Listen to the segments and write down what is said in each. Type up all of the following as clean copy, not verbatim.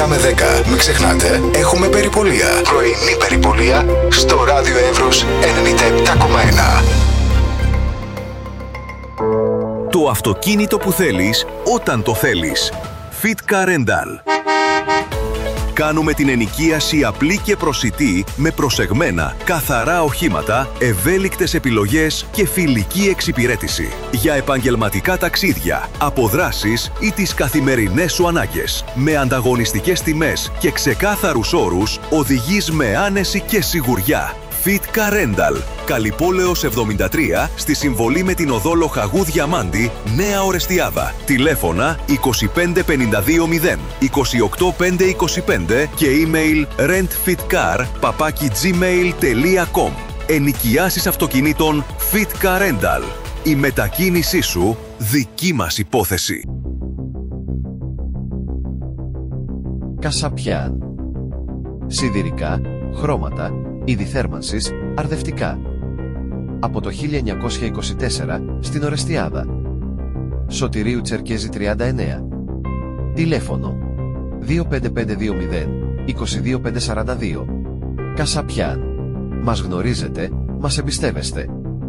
7 με 10. Μην ξεχνάτε, έχουμε περιπολία. Πρωινή περιπολία στο ράδιο Εύρος 97,1. Το αυτοκίνητο που θέλεις όταν το θέλεις. Fitka Rental. Κάνουμε την ενοικίαση απλή και προσιτή με προσεγμένα, καθαρά οχήματα, ευέλικτες επιλογές και φιλική εξυπηρέτηση. Για επαγγελματικά ταξίδια, αποδράσεις ή τις καθημερινές σου ανάγκες. Με ανταγωνιστικές τιμές και ξεκάθαρους όρους, οδηγείς με άνεση και σιγουριά. Fitka Rental. Καλυπόλεως 73 στη συμβολή με την οδό Λοχαγού Διαμάντη, Νέα Ορεστιάδα. Τηλέφωνα 25520 28525 και email rentfitcar@gmail.com. Ενοικιάσεις αυτοκινήτων Fitka Rental. Η μετακίνησή σου δική μας υπόθεση. Κασαπιάν. Σιδηρικά, χρώματα, είδη θέρμανσης, αρδευτικά. Από το 1924 στην Ορεστιάδα. Σωτηρίου Τσερκέζη 39. Τηλέφωνο 25520 22542. Κασαπιάν. Μας γνωρίζετε, μας εμπιστεύεστε.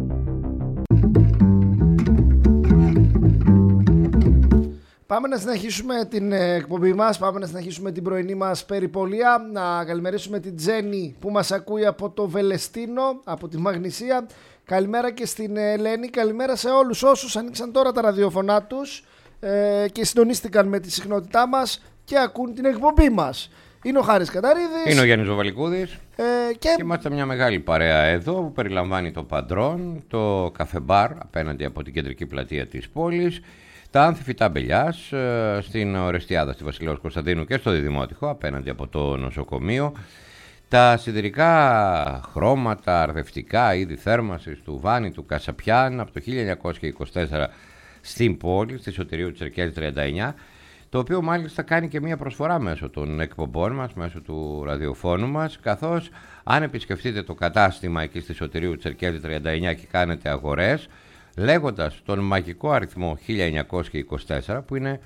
Πάμε να συνεχίσουμε την εκπομπή μας, πάμε να συνεχίσουμε την πρωινή μας περιπολία. Να καλημερίσουμε την Τζέννη που μας ακούει από το Βελεστίνο, από τη Μαγνησία. Καλημέρα και στην Ελένη, καλημέρα σε όλους όσους ανοίξαν τώρα τα ραδιοφωνά τους και συντονίστηκαν με τη συχνότητά μας και ακούν την εκπομπή μας. Είναι ο Χάρης Καταρίδης. Είναι ο Γιάννης Βαβαλικούδης. Και είμαστε μια μεγάλη παρέα εδώ που περιλαμβάνει το Παντρόν, το καφεμπάρ απέναντι από την κεντρική πλατεία της πόλης, τα Άνθη Μπελιάς στην Ορεστιάδα, στη Βασιλέως Κωνσταντίνου και στο Διδημότυχο απέναντι από το νοσοκομείο, τα σιδηρικά χρώματα, αρδευτικά, είδη θέρμανσης του Βάνη, του Κασαπιάν από το 1924 στην πόλη, στη Σωτηρίου Τσερκέζη 39, το οποίο μάλιστα κάνει και μία προσφορά μέσω των εκπομπών μας, μέσω του ραδιοφώνου μας, καθώς αν επισκεφτείτε το κατάστημα εκεί στη Σωτηρίου Τσερκέζη 39 και κάνετε αγορές, λέγοντας τον μαγικό αριθμό 1924 που είναι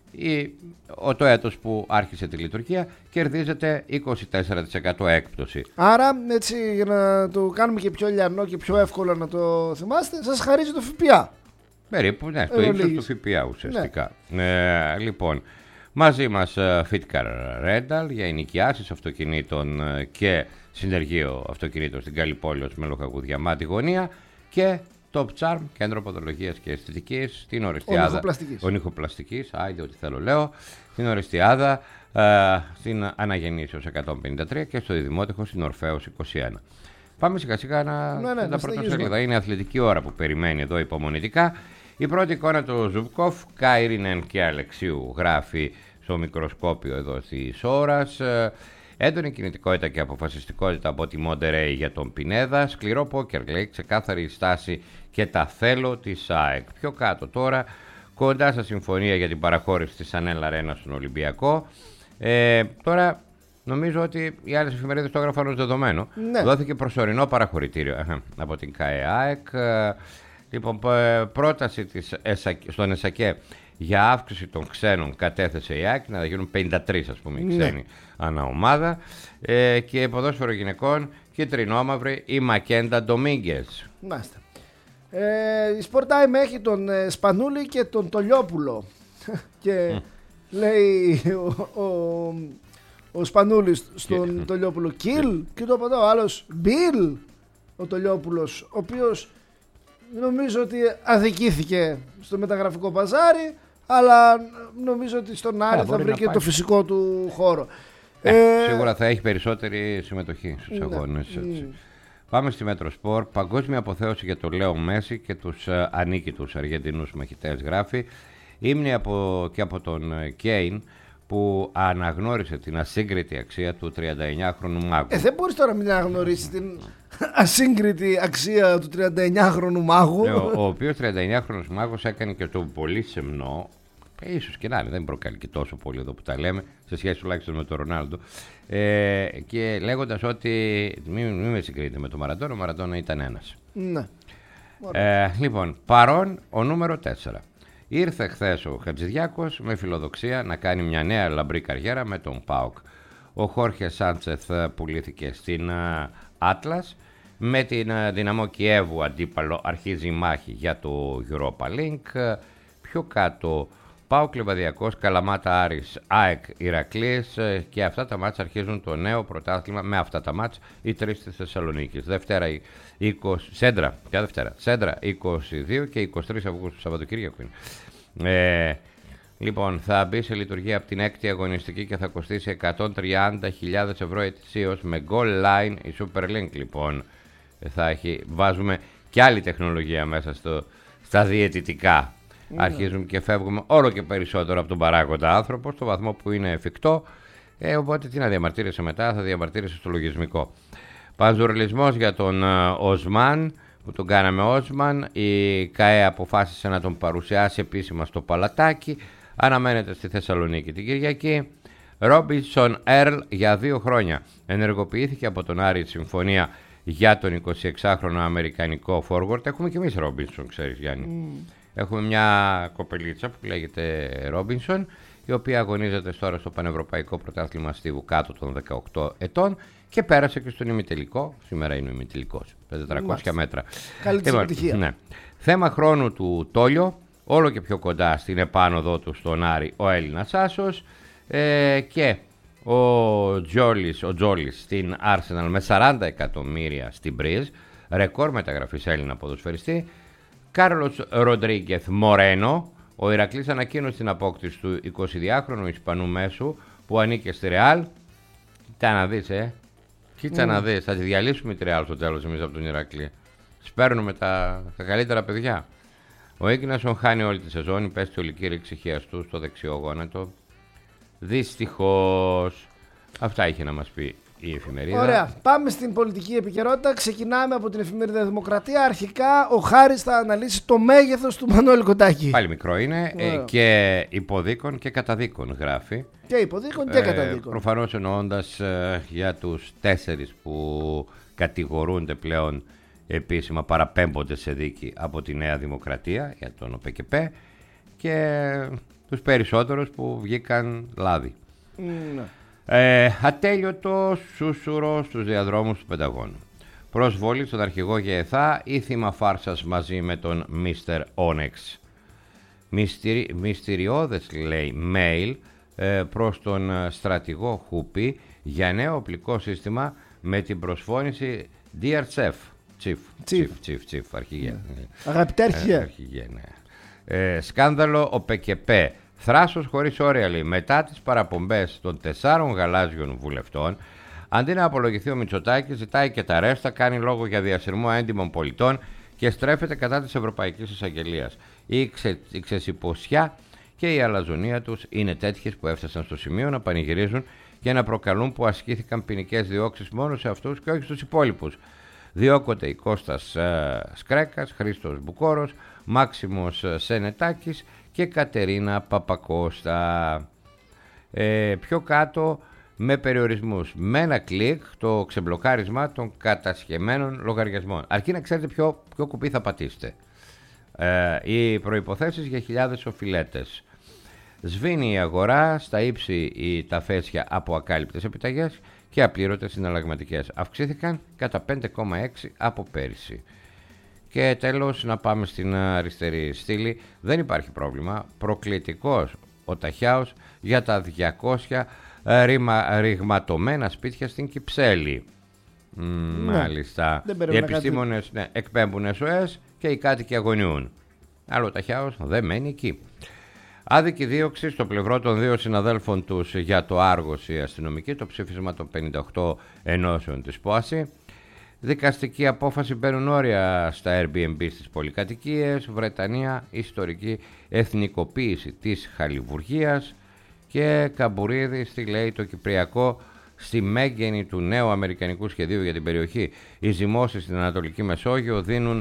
το έτος που άρχισε τη λειτουργία, κερδίζετε 24% έκπτωση. Άρα έτσι για να το κάνουμε και πιο λιανό και πιο εύκολο να το θυμάστε, σας χαρίζει το ΦΠΑ. Περίπου, ναι, το ύψος του ΦΠΑ ουσιαστικά. Ναι. Λοιπόν, μαζί μας Fitka Rental για ενοικιάσεις αυτοκινήτων και συνεργείο αυτοκινήτων στην Καλυπόλεως με Λοχαγού Διαμάντη γωνία και Top Charm, κέντρο ποδολογίας και αισθητικής, στην Ορεστιάδα. Ονυχοπλαστικής, άιντε ό,τι θέλω λέω, στην Ορεστιάδα, στην Αναγεννήσεως 153 και στο Διδημότυχο στην Ορφέως 21. Πάμε σιγά σιγά να τα πρώτα σέλιδα. Είναι αθλητική ώρα που περιμένει εδώ υπομονητικά. Η πρώτη εικόνα του Ζουβκόφ, Κάιρινεν και Αλεξίου, γράφει στο μικροσκόπιο εδώ της ώρας. Έντονη κινητικότητα και αποφασιστικότητα από τη Μοντερέι για τον Πινέδα. Σκληρό πόκερ, λέει, ξεκάθαρη στάση και τα θέλω της ΑΕΚ. Πιο κάτω τώρα, κοντά στα συμφωνία για την παραχώρηση της Ανέλ Αρένα στον Ολυμπιακό. Τώρα νομίζω ότι οι άλλες εφημερίδες το έγραφαν ως δεδομένο. Ναι. Δόθηκε προσωρινό παραχωρητήριο από την ΚΑΕΑΕΚ. Λοιπόν, πρόταση στον ΕΣΑΚΕ για αύξηση των ξένων κατέθεσε η ΑΕΚ, να γίνουν 53 ας πούμε οι ξένοι ανά ομάδα, και ποδόσφαιρο γυναικών κίτρινόμαυρη η Μακέντα Ντομίγκες. Μάλιστα. Η Sport Time έχει τον Σπανούλη και τον Τολιόπουλο και λέει ο Σπανούλης στον Τολιόπουλο kill και το από εδώ ο άλλος Bill, ο Τολιόπουλος, ο οποίος νομίζω ότι αδικήθηκε στο μεταγραφικό παζάρι, αλλά νομίζω ότι στον Άρη θα βρει και το φυσικό του χώρο. Σίγουρα θα έχει περισσότερη συμμετοχή στους αγώνες. Πάμε στη Μέτροσπορ. Παγκόσμια αποθέωση για τον Λέο Μέση και τους ανίκητους Αργεντινούς μαχητές, γράφει. Ύμνη και από τον Κέιν, που αναγνώρισε την ασύγκριτη αξία του 39χρονου μάγου. Δεν μπορείς τώρα μην αναγνωρίσεις την ασύγκριτη αξία του 39χρονου μάγου. Ο οποίος 39χρονος μάγος έκανε και το πολύ σεμνό, ίσως και να είναι, δεν προκαλεί και τόσο πολύ εδώ που τα λέμε, σε σχέση τουλάχιστον με τον Ρονάλντο, και λέγοντας ότι μην με συγκρίνετε με τον Μαραντόνα, ο Μαραντόνα ήταν ένας. Ναι. Λοιπόν, παρόν ο νούμερο 4. Ήρθε χθες ο Χατζηδιάκος με φιλοδοξία να κάνει μια νέα λαμπρή καριέρα με τον ΠΑΟΚ. Ο Χόρχε Σάντσεθ πουλήθηκε στην Άτλας. Με την Δυναμό Κιέβου αντίπαλο αρχίζει η μάχη για το Europa League. Πιο κάτω ΠΑΟΚ Λιβαδιακός, Καλαμάτα Άρης, ΑΕΚ Ηρακλής, και αυτά τα μάτς αρχίζουν το νέο πρωτάθλημα με αυτά τα μάτς οι τρεις της Θεσσαλονίκης. Σέντρα 22 και 23 Αυγούστου, Σαββατοκύριακο είναι. Λοιπόν, θα μπει σε λειτουργία από την 6η αγωνιστική και θα κοστίσει 130.000 ευρώ ετησίως με goal line η Super Link. Λοιπόν, βάζουμε και άλλη τεχνολογία μέσα στα διαιτητικά. Αρχίζουμε και φεύγουμε όλο και περισσότερο από τον παράγοντα άνθρωπο στο βαθμό που είναι εφικτό. Οπότε τι να διαμαρτύρεσαι μετά, θα διαμαρτύρεσαι στο λογισμικό. Πανζουρλισμός για τον Οσμάν, που τον κάναμε Όσμαν. Η ΚΑΕ αποφάσισε να τον παρουσιάσει επίσημα στο Παλατάκι. Αναμένεται στη Θεσσαλονίκη την Κυριακή. Ρόμπινσον Έρλ για 2 χρόνια. Ενεργοποιήθηκε από τον Άρη συμφωνία για τον 26χρονο αμερικανικό forward. Έχουμε και εμείς Ρόμπινσον, ξέρεις Γιάννη. Έχουμε μια κοπελίτσα που λέγεται Ρόμπινσον, η οποία αγωνίζεται τώρα στο Πανευρωπαϊκό Πρωτάθλημα Στίβου κάτω των 18 ετών και πέρασε και στον ημιτελικό. Σήμερα είναι ο ημιτελικός, 400 μέτρα. Καλή της επιτυχία. Ναι. Θέμα χρόνου του Τόλιο, όλο και πιο κοντά στην επάνωδό του στον Άρη ο Έλληνας άσος, και ο Τζόλις στην Arsenal με 40 εκατομμύρια στην Μπριζ, ρεκόρ μεταγραφής Έλληνα ποδοσφαιριστή. Κάρλος Ροντρίγκεθ Μορένο, ο Ηρακλής ανακοίνωσε την απόκτηση του 22χρονου Ισπανού μέσου που ανήκε στη Ρεάλ. Κοίτα να δεις, κοίτα να δεις, θα τη διαλύσουμε τη Ρεάλ στο τέλος εμείς από τον Ηρακλή. Σπέρνουμε τα καλύτερα παιδιά. Ο Ίγκνασον χάνει όλη τη σεζόν, πέστη ολική ρήξη χιαστού στο δεξιό γόνατο. Δυστυχώς. Αυτά είχε να μας πει η εφημερίδα. Ωραία. Πάμε στην πολιτική επικαιρότητα. Ξεκινάμε από την εφημερίδα Δημοκρατία. Αρχικά ο Χάρης θα αναλύσει το μέγεθος του Μανώλη Κοντάκη. Πάλι μικρό είναι, και υποδίκων και καταδίκων γράφει. Και υποδίκων και καταδίκων. Προφανώς εννοώντας για τους 4 που κατηγορούνται πλέον επίσημα, παραπέμπονται σε δίκη από τη Νέα Δημοκρατία για τον ΟΠΕΚΕΠΕ, και τους περισσότερους που βγήκαν λάδι. Ατέλειωτο σούσουρο στους διαδρόμους του Πενταγώνου. Προσβολή στον αρχηγό ΓΕΘΑ ή θύμα φάρσας μαζί με τον Mr. Onyx. Μυστηριώδες, λέει, mail προς τον στρατηγό Χούπι για νέο οπλικό σύστημα με την προσφώνηση Dear Chief, αρχηγέ. Αγαπητέ αρχηγέ. Σκάνδαλο ΟΠΕΚΕΠΕ. Θράσος χωρίς όρια, λέει, μετά τις παραπομπές των 4 γαλάζιων βουλευτών. Αντί να απολογηθεί ο Μητσοτάκης, ζητάει και τα ρέστα, κάνει λόγο για διασυρμό έντιμων πολιτών και στρέφεται κατά της Ευρωπαϊκής Εισαγγελίας. Η ξεσιποσιά και η αλαζονία τους είναι τέτοιες που έφτασαν στο σημείο να πανηγυρίζουν και να προκαλούν που ασκήθηκαν ποινικές διώξεις μόνο σε αυτούς και όχι στους υπόλοιπους. Διώκονται οι Κώστας Σκρέκας, Χρήστος Μπουκόρος, Μάξιμος Σενετάκης και Κατερίνα Παπακώστα. Πιο κάτω, με περιορισμούς, με ένα κλικ, το ξεμπλοκάρισμα των κατασχεμένων λογαριασμών. Αρκεί να ξέρετε ποιο κουμπί θα πατήσετε. Οι προϋποθέσεις για χιλιάδες οφειλέτες. Σβήνει η αγορά, στα ύψη τα φέσια από ακάλυπτες επιταγές και απλήρωτες συναλλαγματικές. Αυξήθηκαν κατά 5,6 από πέρυσι. Και τέλος, να πάμε στην αριστερή στήλη. Δεν υπάρχει πρόβλημα. Προκλητικός ο Ταχιάος για τα 200 ρηγματωμένα σπίτια στην Κυψέλη. Μάλιστα. Οι επιστήμονες εκπέμπουν SOS και οι κάτοικοι αγωνιούν. Άλλο ο Ταχιάος δεν μένει εκεί. Άδικη δίωξη στο πλευρό των 2 συναδέλφων τους για το Άργος η αστυνομική, το ψήφισμα των 58 ενώσεων της ΠΟΑΣΗ. Δικαστική απόφαση, μπαίνουν όρια στα Airbnb στις πολυκατοικίες. Βρετανία, ιστορική εθνικοποίηση της χαλιβουργίας. Και Καμπουρίδη λέει το Κυπριακό στη μέγενη του νέου αμερικανικού σχεδίου για την περιοχή. Οι ζυμώσεις στην Ανατολική Μεσόγειο δίνουν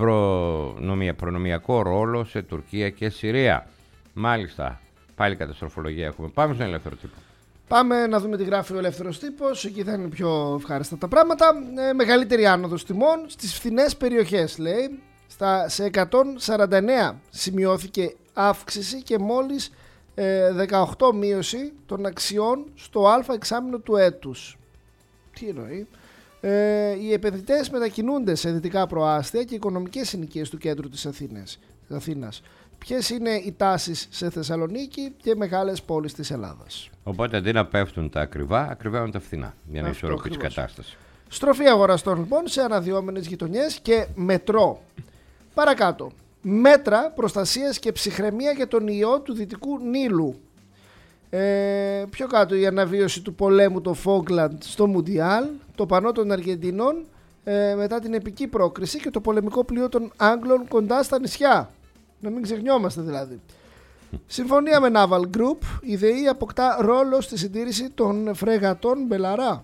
προνομιακό ρόλο σε Τουρκία και Συρία. Μάλιστα, πάλι καταστροφολογία έχουμε. Πάμε στον ελεύθερο τύπο. Πάμε να δούμε τι γράφει ο ελεύθερος τύπος. Εκεί θα είναι πιο ευχάριστα τα πράγματα. Μεγαλύτερη άνοδος τιμών στις φθηνές περιοχές, λέει. Σε 149 σημειώθηκε αύξηση και μόλις 18 μείωση των αξιών στο α εξάμηνο του έτους. Τι εννοεί? Οι επενδυτές μετακινούνται σε δυτικά προάστια και οικονομικές συνοικίες του κέντρου της Αθήνας. Ποιες είναι οι τάσεις σε Θεσσαλονίκη και μεγάλες πόλεις της Ελλάδας? Οπότε αντί να πέφτουν τα ακριβά, ακριβένουν τα φθηνά για να ισορροπήσει κατάσταση. Στροφή αγοραστών λοιπόν σε αναδυόμενες γειτονιές και μετρό. Παρακάτω. Μέτρα προστασίας και ψυχραιμία για τον ιό του Δυτικού Νείλου. Πιο κάτω η αναβίωση του πολέμου το Φόγκλαντ στο Μουντιάλ, το πανό των Αργεντινών μετά την επική πρόκριση και το πολεμικό πλοίο των Άγγλων κοντά στα νησιά. Να μην ξεχνιόμαστε δηλαδή. Συμφωνία με Naval Group, η ΔΕΗ αποκτά ρόλο στη συντήρηση των φρεγατών Μπελαρά.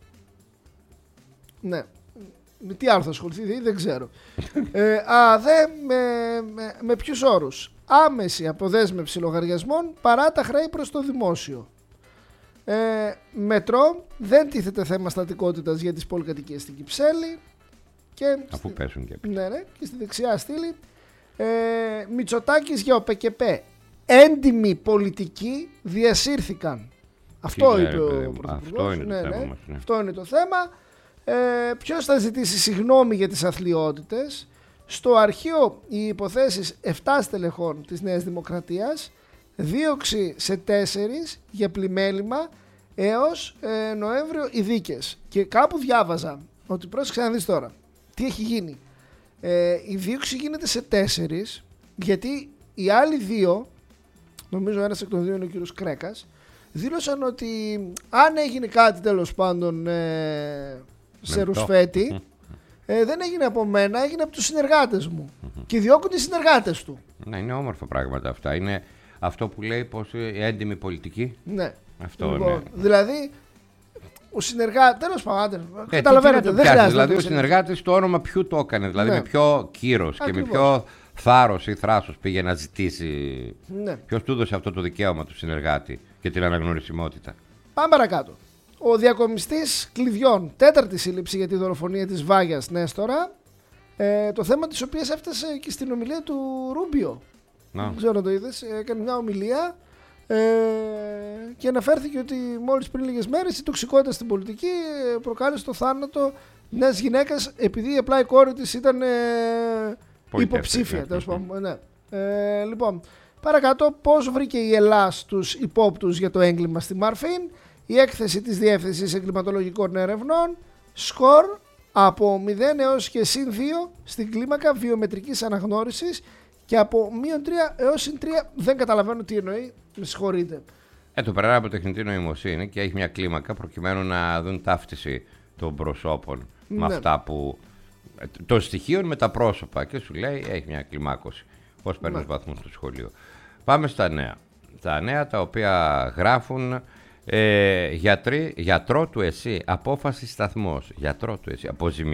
Ναι. Με τι άλλο θα ασχοληθεί η ΔΕΗ δεν ξέρω. Με ποιους όρους? Άμεση αποδέσμευση λογαριασμών παρά τα χρέη προς το δημόσιο. Μετρό, δεν τίθεται θέμα στατικότητας για τις πολυκατοικίες στην Κυψέλη. Αφού πέσουν και πίσω. Ναι, και στη δεξιά στήλη. Μητσοτάκης για ο ΠΚΠ. Έντιμοι πολιτικοί διασύρθηκαν. Αυτό είπε ο Πρωθυπουργός. Αυτό είναι το θέμα. Ποιος θα ζητήσει συγγνώμη για τις αθλιότητες? Στο αρχείο οι υποθέσεις 7 στελεχών της Νέας Δημοκρατίας, δίωξη σε 4 για πλημέλημα έως Νοέμβριο οι δίκες. Και κάπου διάβαζα ότι πρόσεξε να δεις τώρα τι έχει γίνει. Η δίωξη γίνεται σε 4 γιατί οι άλλοι 2, νομίζω ένας εκ των 2 είναι ο κύριος Κρέκας, δήλωσαν ότι αν έγινε κάτι τέλος πάντων σε Ρουσφέτη, δεν έγινε από μένα, έγινε από τους συνεργάτες μου. Και διώκουν οι συνεργάτες του. Ναι, είναι όμορφα πράγματα αυτά. Είναι αυτό που λέει πως η έντιμη πολιτική. Ναι. Αυτό λοιπόν, ναι. Δηλαδή, ο συνεργάτης. Τέλος πάντων. Καταλαβαίνετε. Δεν χρειάζεται. Δηλαδή, ο συνεργάτης το όνομα ποιου το έκανε. Δηλαδή, με ποιο κύρος και με ποιο θάρρος ή θράσος πήγε να ζητήσει. Ναι. Ποιος του έδωσε αυτό το δικαίωμα του συνεργάτη και την αναγνωρισιμότητα. Πάμε παρακάτω. Ο διακομιστής κλειδιών, 4η σύλληψη για τη δολοφονία της Βάγιας Νέστορα, το θέμα της οποίας έφτασε και στην ομιλία του Ρούμπιο. Δεν ξέρω αν το είδες, έκανε μια ομιλία και αναφέρθηκε ότι μόλις πριν λίγες μέρες η τοξικότητα στην πολιτική προκάλεσε το θάνατο μιας γυναίκας επειδή απλά η κόρη της ήταν υποψήφια. Ναι. Λοιπόν, παρακάτω, πώς βρήκε η Ελλάς τους υπόπτους για το έγκλημα στη Μαρφίν? Η έκθεση της Διεύθυνσης Εγκληματολογικών Ερευνών, σκορ από 0 έως και συν 2 στην κλίμακα βιομετρικής αναγνώρισης και από -3 έως συν 3 δεν καταλαβαίνω τι εννοεί, με συγχωρείτε. Το περνάει από τεχνητή νοημοσύνη και έχει μια κλίμακα προκειμένου να δουν ταύτιση των προσώπων με αυτά που... των στοιχείων με τα πρόσωπα και σου λέει έχει μια κλιμάκωση. Πώς παίρνεις βαθμούς στο σχολείο. Πάμε στα νέα. Τα νέα τα οποία γράφουν... γιατρό του ΕΣΥ, απόφαση σταθμός. Γιατρό του ΕΣΥ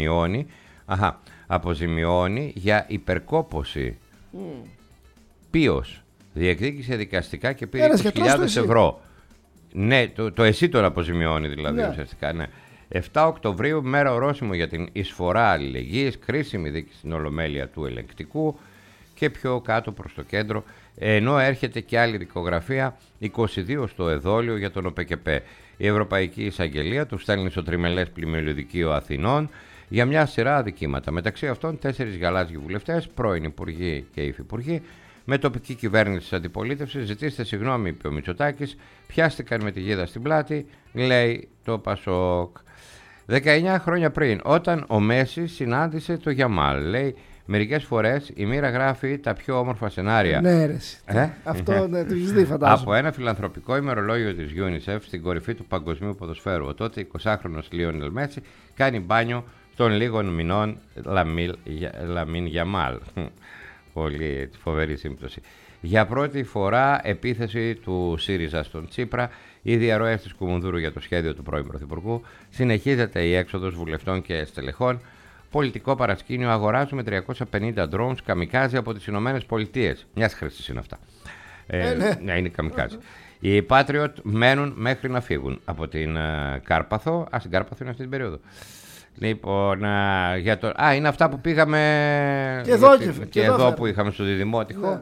αποζημιώνει για υπερκόπωση. Ποιος διεκδίκησε δικαστικά και πήρε 20.000 ευρώ. Ναι, το ΕΣΥ τον αποζημιώνει δηλαδή ουσιαστικά. Ναι. 7 Οκτωβρίου, μέρα ορόσημο για την εισφορά αλληλεγγύης, κρίσιμη δίκη στην Ολομέλεια του Ελεγκτικού και πιο κάτω προς το κέντρο, ενώ έρχεται και άλλη δικογραφία 22 στο εδόλιο για τον ΟΠΚΠ. Η Ευρωπαϊκή Εισαγγελία του στέλνει στο τριμελές πλημμυριωδικείο Αθηνών για μια σειρά αδικήματα. Μεταξύ αυτών 4 γαλάζιοι βουλευτές, πρώην υπουργοί και υφυπουργοί, με τοπική κυβέρνηση της αντιπολίτευσης. Ζητήστε συγγνώμη, είπε ο Μητσοτάκης, πιάστηκαν με τη γίδα στην πλάτη, λέει το Πασόκ. 19 χρόνια πριν, όταν ο Μέση συνάντησε το Γιαμάλ, λέει, μερικές φορές η μοίρα γράφει τα πιο όμορφα σενάρια. Ναι, αυτό ναι, το έχεις δει, φαντάζομαι. Από ένα φιλανθρωπικό ημερολόγιο της UNICEF στην κορυφή του παγκοσμίου ποδοσφαίρου. Ο τότε 20χρονος Λιόνελ Μέση κάνει μπάνιο των λίγων μηνών Λαμίν Γιαμάλ. Πολύ φοβερή σύμπτωση. Για πρώτη φορά επίθεση του ΣΥΡΙΖΑ στον Τσίπρα, οι διαρροές της Κουμουνδούρου για το σχέδιο του πρώην Πρωθυπουργού, συνεχίζεται η έξοδος βουλευτών και στελεχών. Πολιτικό παρασκήνιο, αγοράζουμε 350 drones καμικάζι από τις Ηνωμένες Πολιτείες. Μιας χρήσης είναι αυτά. Ναι, είναι καμικάζι. Οι Patriot μένουν μέχρι να φύγουν από την Κάρπαθο. Στην Κάρπαθο είναι αυτή την περίοδο. Λοιπόν, είναι αυτά που πήγαμε και εδώ που είχαμε στο Διδημότυχο.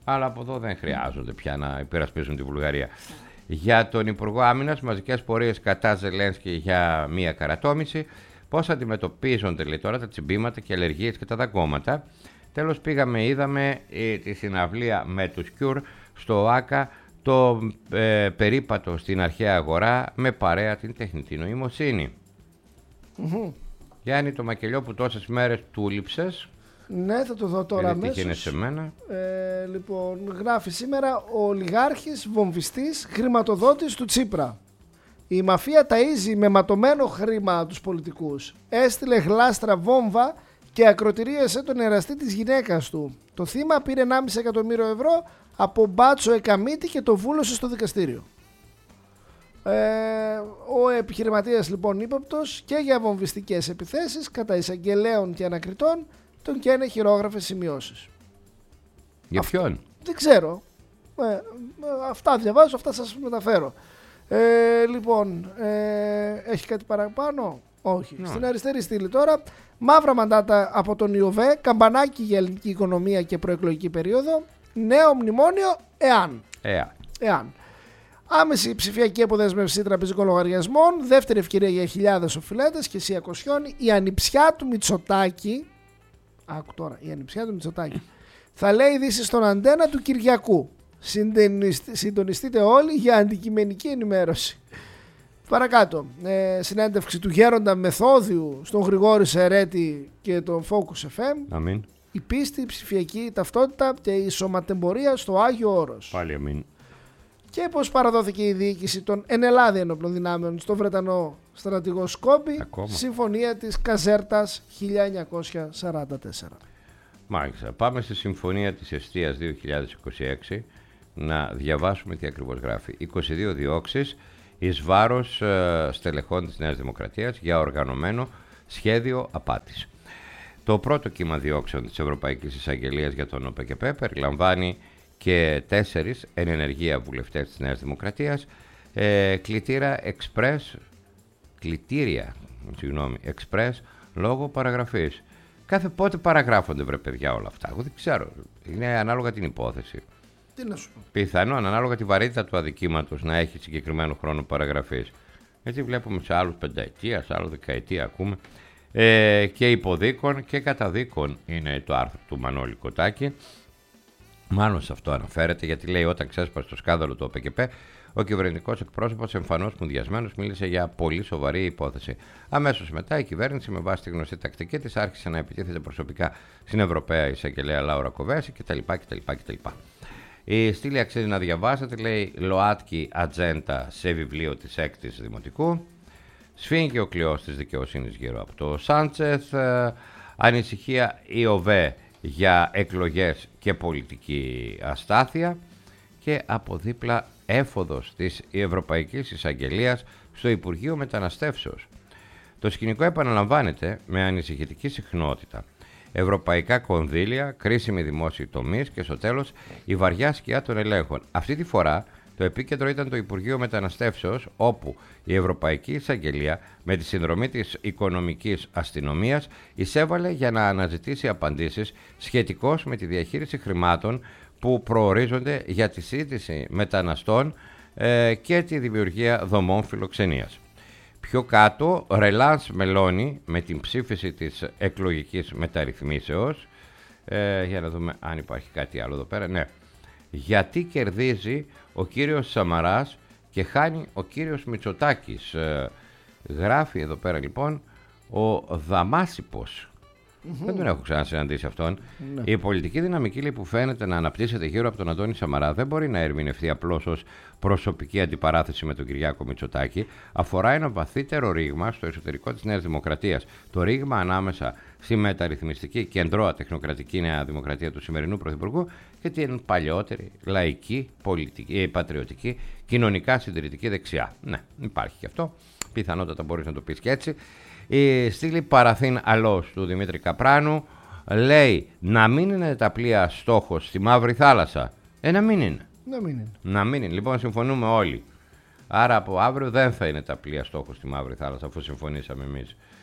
αλλά από εδώ δεν χρειάζονται πια να υπερασπίζουν τη Βουλγαρία. Για τον Υπουργό Άμυνας, μαζικές πορείες κατά Ζελένσκι για μία καρατόμηση. Πώς αντιμετωπίζονται, λέει, τώρα τα τσιμπήματα και αλλεργίες και τα δαγκώματα. Τέλος, είδαμε τη συναυλία με τους Κιουρ στο ΆΚΑ, το περίπατο στην αρχαία αγορά με παρέα την τεχνητή νοημοσύνη. Γιάννη, το μακελιό που τόσες μέρες του λείψες. Ναι, θα το δω τώρα αμέσως. Είναι σε μένα. Λοιπόν, γράφει σήμερα ο ολιγάρχης, βομβιστής, χρηματοδότης του Τσίπρα. Η μαφία ταΐζει με ματωμένο χρήμα τους πολιτικούς. Έστειλε γλάστρα βόμβα και ακροτηρίασε τον εραστή της γυναίκας του. Το θύμα πήρε 1,5 εκατομμύριο ευρώ από μπάτσο εκαμίτη και το βούλωσε στο δικαστήριο. Ο επιχειρηματίας λοιπόν ύποπτος και για βομβιστικές επιθέσεις κατά εισαγγελέων και ανακριτών τον καίνε χειρόγραφες σημειώσεις. Για ποιον? Δεν ξέρω. Αυτά διαβάζω, αυτά σας μεταφέρω. Λοιπόν, έχει κάτι παραπάνω? Όχι. Στην αριστερή στήλη τώρα, μαύρα μαντάτα από τον Ιωβέ, καμπανάκι για ελληνική οικονομία και προεκλογική περίοδο, νέο μνημόνιο εάν. Άμεση ψηφιακή αποδέσμευση τραπεζικών λογαριασμών, δεύτερη ευκαιρία για χιλιάδες οφειλέτες και σιακοσιώνει η ανιψιά του Μητσοτάκη. Άκου τώρα, η ανιψιά του Μητσοτάκη θα λέει ειδήσεις στον αντένα του Κυριακού. Συντονιστείτε όλοι για αντικειμενική ενημέρωση. Παρακάτω, συνέντευξη του Γέροντα Μεθόδιου στον Γρηγόρη Σερέτη και τον Focus FM. Αμήν. Η πίστη, η ψηφιακή ταυτότητα και η σωματεμπορία στο Άγιο Όρος. Πάλι αμήν. Και πώς παραδόθηκε η διοίκηση των ενελάδη ενόπλων δυνάμεων στο Βρετανό στρατηγό Σκόμπι, συμφωνία της Καζέρτας 1944. Μάλιστα. Πάμε στη συμφωνία της Εστίας 2026 να διαβάσουμε τι ακριβώς γράφει. 22 διώξεις εις βάρος στελεχών της Νέας Δημοκρατίας για οργανωμένο σχέδιο απάτης. Το πρώτο κύμα διώξεων της Ευρωπαϊκής Εισαγγελίας για τον ΟΠΚΠ περιλαμβάνει και 4 εν ενεργεία βουλευτές της Νέας Δημοκρατίας, κλητήρια εξπρές λόγω παραγραφής. Κάθε πότε παραγράφονται, βρε παιδιά, όλα αυτά? Εγώ δεν ξέρω. Είναι ανάλογα την υπόθεση. Τι να σου πω. Πιθανόν ανάλογα τη βαρύτητα του αδικήματος να έχει συγκεκριμένο χρόνο παραγραφής. Έτσι βλέπουμε σε άλλους πενταετία, σε άλλους δεκαετία ακούμε. Και υποδίκων και καταδίκων είναι το άρθρο του Μανώλη Κοτάκη. Μάλλον σε αυτό αναφέρεται, γιατί λέει όταν ξέσπασε το σκάνδαλο του ΟΠΚΠ, ο κυβερνητικός εκπρόσωπος, εμφανώς μουδιασμένος, μίλησε για πολύ σοβαρή υπόθεση. Αμέσως μετά η κυβέρνηση, με βάση τη γνωστή τακτική της, άρχισε να επιτίθεται προσωπικά στην Ευρωπαία Εισαγγελέα Λάουρα Κοβέση κτλ. Η στήλη αξίζει να διαβάσετε, λέει ΛΟΑΤΚΙ Ατζέντα σε βιβλίο της 6ης Δημοτικού. Σφίγγει ο κλειός της δικαιοσύνης γύρω από το Σάντσεθ. Ανησυχία ΙΟΒΕ για εκλογές και πολιτική αστάθεια. Και από δίπλα έφοδος της Ευρωπαϊκής Εισαγγελίας στο Υπουργείο Μεταναστεύσεως. Το σκηνικό επαναλαμβάνεται με ανησυχητική συχνότητα. Ευρωπαϊκά κονδύλια, κρίσιμοι δημόσιοι τομείς και στο τέλος η βαριά σκιά των ελέγχων. Αυτή τη φορά το επίκεντρο ήταν το Υπουργείο Μεταναστεύσεως, όπου η Ευρωπαϊκή Εισαγγελία με τη συνδρομή της Οικονομικής Αστυνομίας εισέβαλε για να αναζητήσει απαντήσεις σχετικώς με τη διαχείριση χρημάτων που προορίζονται για τη σύντηση μεταναστών και τη δημιουργία δομών φιλοξενίας. Πιο κάτω, Ρελάνς Μελώνη με την ψήφιση της εκλογικής μεταρρυθμίσεως. Για να δούμε αν υπάρχει κάτι άλλο εδώ πέρα. Ναι. Γιατί κερδίζει ο κύριος Σαμαράς και χάνει ο κύριος Μητσοτάκης. Γράφει εδώ πέρα λοιπόν ο Δαμάσιπος. Δεν τον έχω ξανασυναντήσει αυτόν. Ναι. Η πολιτική δυναμική, λέει, που φαίνεται να αναπτύσσεται γύρω από τον Αντώνη Σαμαρά δεν μπορεί να ερμηνευτεί απλώς ως προσωπική αντιπαράθεση με τον Κυριάκο Μητσοτάκη. Αφορά ένα βαθύτερο ρήγμα στο εσωτερικό της Νέας Δημοκρατίας. Το ρήγμα ανάμεσα στη μεταρρυθμιστική κεντρώα τεχνοκρατική Νέα Δημοκρατία του σημερινού Πρωθυπουργού και την παλιότερη λαϊκή, πολιτική, πατριωτική, κοινωνικά συντηρητική δεξιά. Ναι, υπάρχει και αυτό. Πιθανότατα μπορείς να το πεις και έτσι. Η στήλη Παραθήν Αλός του Δημήτρη Καπράνου λέει να μην είναι τα πλοία στόχος στη Μαύρη Θάλασσα. Να μην είναι. Να μην είναι. Λοιπόν, συμφωνούμε όλοι. Άρα από αύριο δεν θα είναι τα πλοία στόχος στη Μαύρη Θάλασσα, αφού συμφωνήσαμε εμείς.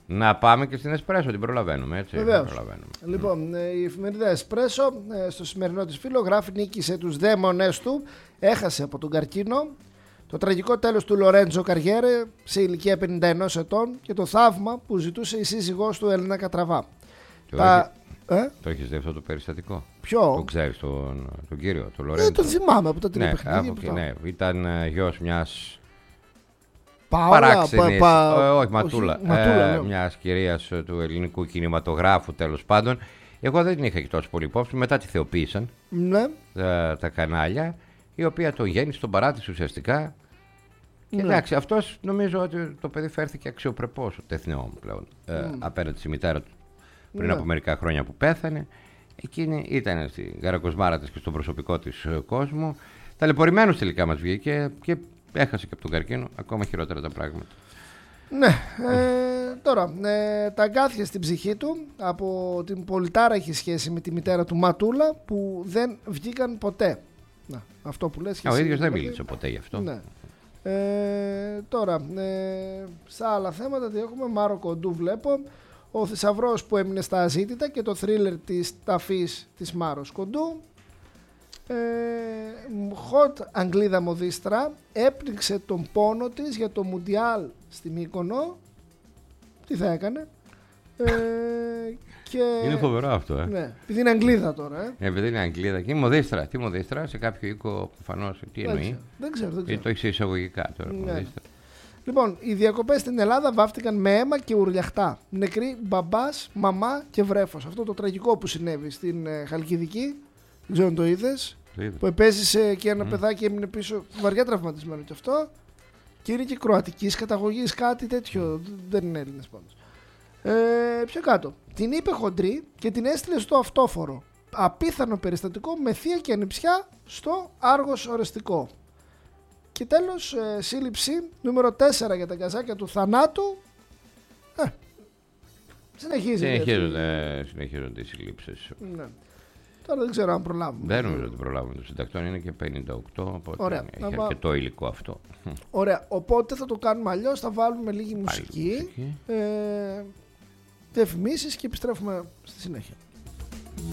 Να πάμε και στην Εσπρέσο, την προλαβαίνουμε, έτσι. Βεβαίως. Λοιπόν, η εφημερίδα Εσπρέσο στο σημερινό της φύλλο γράφει: νίκησε τους δαίμονες του, έχασε από τον καρκίνο. Το τραγικό τέλος του Λορέντζο Καριέρε σε ηλικία 51 ετών και το θαύμα που ζητούσε η σύζυγός του Έλενα Κατραβά. Το έχεις δει αυτό το περιστατικό? Ποιο? Το ξέρεις τον κύριο, τον Λορέντζο? Τον θυμάμαι από τα τηλεπαιχνίδια. Ναι, ήταν γιος μιας παράξενης, όχι Ματούλα, μιας κυρίας του ελληνικού κινηματογράφου, τέλος πάντων. Εγώ δεν την είχα και τόσο πολύ υπόψη, μετά τη θεοποίησαν τα κανάλια, η οποία τον γέννησε, τον παράτησε ουσιαστικά. Και εντάξει, αυτός νομίζω ότι το παιδί φέρθηκε αξιοπρεπώς, ο τεθνεό πλέον, απέναντι στη μητέρα του πριν από μερικά χρόνια που πέθανε. Εκείνη ήταν στην καρακοσμάρα της και στον προσωπικό της κόσμο. Ταλαιπωρημένος τελικά μας βγήκε και έχασε και από τον καρκίνο, ακόμα χειρότερα τα πράγματα. Ναι, τώρα τα αγκάθια στην ψυχή του από την πολυτάραχη σχέση με τη μητέρα του Ματούλα που δεν βγήκαν ποτέ. Να, αυτό που λες. Ο ίδιος δεν μίλησε ποτέ γι' αυτό. Ναι. Τώρα, στα άλλα θέματα τι έχουμε? Μάρο Κοντού βλέπω. Ο θησαυρός που έμεινε στα αζήτητα και το θρίλερ της ταφής της Μάρος Κοντού. Hot Αγγλίδα μοδίστρα έπνιξε τον πόνο της για το Μουντιάλ στη Μύκονο. Τι θα έκανε? Και... Είναι φοβερό αυτό, Ναι, επειδή είναι Αγγλίδα τώρα. Επειδή είναι Αγγλίδα και μοδίστρα. Τι μοδίστρα, σε κάποιο οίκο προφανώς. Τι εννοεί? Δεν ξέρω. Το έχει εισαγωγικά τώρα. Ναι. Λοιπόν, οι διακοπές στην Ελλάδα βάφτηκαν με αίμα και ουρλιαχτά. Νεκροί μπαμπάς, μαμά και βρέφος. Αυτό το τραγικό που συνέβη στην Χαλκιδική. Δεν ξέρω αν το είδες. Που επέζησε και ένα παιδάκι έμεινε πίσω, βαριά τραυματισμένο κι αυτό. Και είναι και κροατικής καταγωγής, κάτι τέτοιο. Δεν είναι Έλληνες πάντως. Πιο κάτω. Την είπε χοντρή και την έστειλε στο αυτόφορο. Απίθανο περιστατικό με θεία και ανιψιά στο Άργος Ορεστικό. Και τέλος, σύλληψη νούμερο 4 για τα γκαζάκια του θανάτου. Συνεχίζονται οι συλλήψεις. Ναι. Τώρα δεν ξέρω αν προλάβουμε. Δεν νομίζω ότι προλάβουμε. Το συντακτών είναι και 58, οπότε ωραία, έχει αρκετό υλικό αυτό. Ωραία, οπότε θα το κάνουμε αλλιώς. Θα βάλουμε λίγη μουσική. Διαφημίσεις και επιστρέφουμε στη συνέχεια.